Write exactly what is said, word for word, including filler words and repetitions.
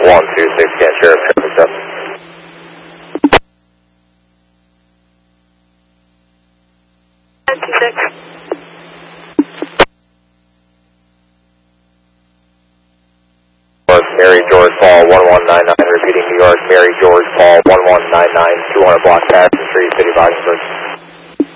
one two six, can Sheriff, traffic stop. Mary George Paul one one nine nine, repeating New York, Mary George Paul one one nine nine, two hundred block pass, Street, City of Oxford.